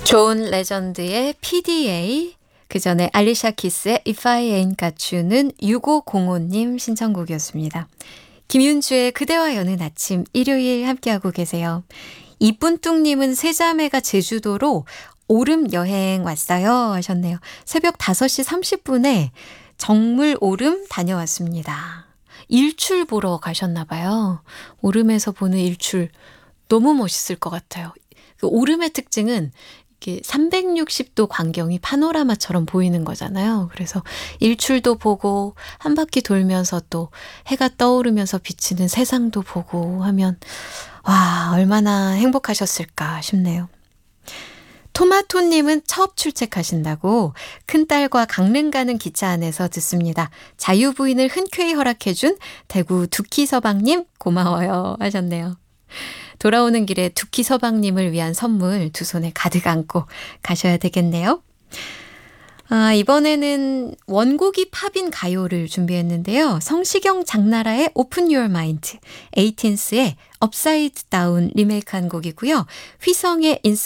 존 레전드의 PDA, 그 전에 알리샤 키스의 If I Ain't Got You는 6505님 신청곡이었습니다. 김윤주의 그대와 여는 아침 일요일 함께하고 계세요. 이쁜뚱님은 세자매가 제주도로 오름 여행 왔어요 하셨네요. 새벽 5시 30분에 정물 오름 다녀왔습니다. 일출 보러 가셨나 봐요. 오름에서 보는 일출 너무 멋있을 것 같아요. 그 오름의 특징은 이렇게 360도 광경이 파노라마처럼 보이는 거잖아요. 그래서 일출도 보고 한 바퀴 돌면서 또 해가 떠오르면서 비치는 세상도 보고 하면 와, 얼마나 행복하셨을까 싶네요. 토마토님은 처업 출첵하신다고 큰딸과 강릉 가는 기차 안에서 듣습니다. 자유부인을 흔쾌히 허락해준 대구 두키서방님 고마워요 하셨네요. 돌아오는 길에 두키서방님을 위한 선물 두 손에 가득 안고 가셔야 되겠네요. 이번에는 원곡이 팝인 가요를 준비했는데요. 성시경 장나라의 Open Your Mind, 에이틴스의 업사이드 다운 리메이크한 곡이고요. 휘성의